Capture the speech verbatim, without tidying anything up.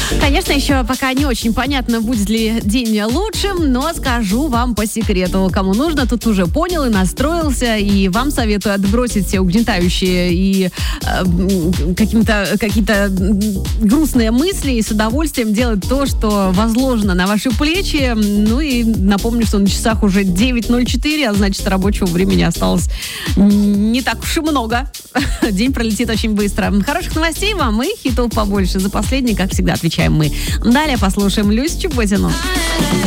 Конечно, еще пока не очень понятно, будет ли день лучшим, но скажу вам по секрету. Кому нужно, тут уже понял и настроился, и вам советую отбросить все угнетающие и э, каким-то, какие-то грустные мысли и с удовольствием делать то, что возложено на ваши плечи. Ну и напомню, что на часах уже девять ноль четыре, а значит, рабочего времени осталось не так уж и много. День пролетит очень быстро. Хороших новостей вам и хитов побольше. За последний, как всегда, отвечаем мы. Далее послушаем Люсю Чеботину.